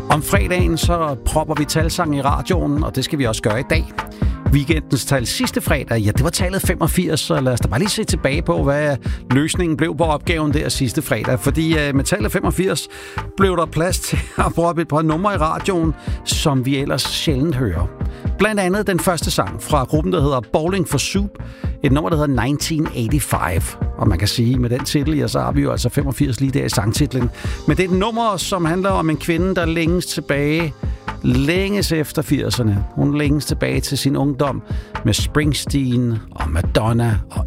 Om fredagen så propper vi talsang i radioen, og det skal vi også gøre i dag. Weekendens tal sidste fredag, ja, det var tallet 85, så lad os da bare lige se tilbage på, hvad løsningen blev på opgaven der sidste fredag. Fordi med tallet 85 blev der plads til at proppe et par numre i radioen, som vi ellers sjældent hører. Blandt andet den første sang fra gruppen, der hedder Bowling for Soup. Et nummer, der hedder 1985. Og man kan sige, med den titel, ja, så har vi jo altså 85 lige der i sangtitlen. Men det er et nummer, som handler om en kvinde, der længes tilbage, længes efter 80'erne. Hun længes tilbage til sin ungdom med Springsteen og Madonna og